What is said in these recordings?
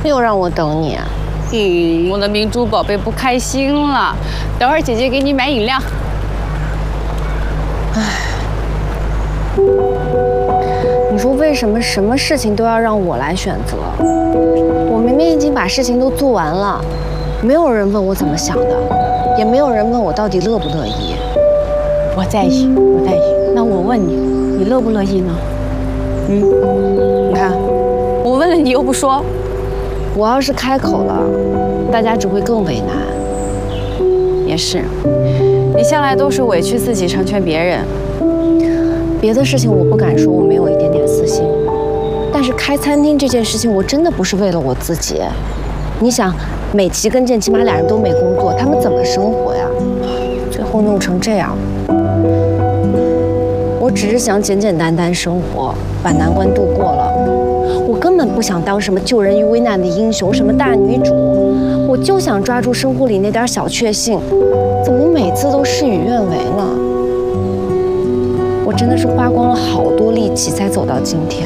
又让我等你啊。 我的明珠宝贝不开心了，等会儿姐姐给你买饮料。 你说为什么什么事情都要让我来选择？我明明已经把事情都做完了，没有人问我怎么想的，也没有人问我到底乐不乐意。 我在意，我在意。那我问你，你乐不乐意呢？你看，我问了你又不说。 我要是开口了，大家只会更为难。 也是，你向来都是委屈自己成全别人。 别的事情我不敢说我没有一点点私心，但是开餐厅这件事情我真的不是为了我自己。你想，美琪跟建起码俩人都没工作，他们怎么生活呀？最后弄成这样，我只是想简简单单生活，把难关度过了。我根本不想当什么救人于危难的英雄，什么大女主，我就想抓住生活里那点小确幸。怎么每次都事与愿违呢？我真的是花光了好多力气才走到今天。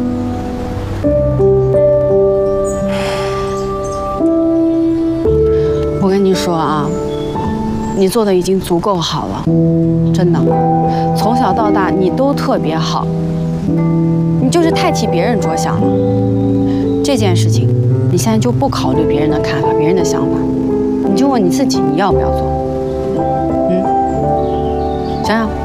我跟你说啊，你做的已经足够好了，真的，从小到大你都特别好，你就是太替别人着想了。这件事情，你现在就不考虑别人的看法、别人的想法，你就问你自己，你要不要做？想想。